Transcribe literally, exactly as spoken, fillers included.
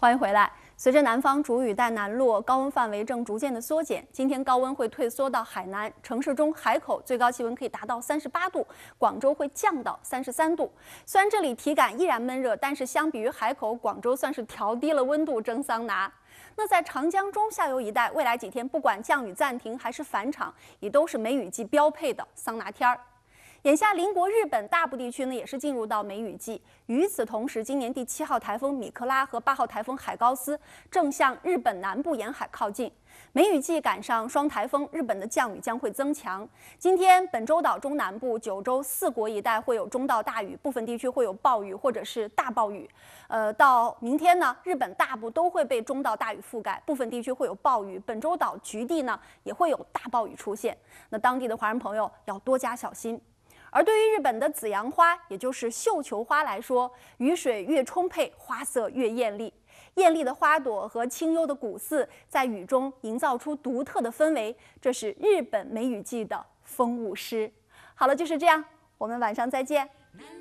欢迎回来。随着南方主雨带南落，高温范围正逐渐的缩减。今天高温会退缩到海南，城市中海口最高气温可以达到三十八度，广州会降到三十三度。虽然这里体感依然闷热，但是相比于海口，广州算是调低了温度蒸桑拿。那在长江中下游一带，未来几天不管降雨暂停还是返场，也都是梅雨季标配的桑拿天儿。 眼下，邻国日本大部地区呢也是进入到梅雨季。与此同时，今年第七号台风米克拉和八号台风海高斯正向日本南部沿海靠近。梅雨季赶上双台风，日本的降雨将会增强。今天，本州岛中南部、九州四国一带会有中到大雨，部分地区会有暴雨或者是大暴雨。呃，到明天呢，日本大部都会被中到大雨覆盖，部分地区会有暴雨。本州岛局地呢也会有大暴雨出现。那当地的华人朋友要多加小心。 而对于日本的紫阳花，也就是绣球花来说，雨水越充沛，花色越艳丽。艳丽的花朵和清幽的古寺，在雨中营造出独特的氛围，这是日本梅雨季的风物诗。好了，就是这样，我们晚上再见。